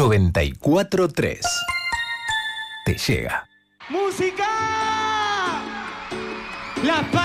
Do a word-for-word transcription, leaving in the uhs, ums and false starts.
noventa y cuatro punto tres te llega. ¡Música! ¡La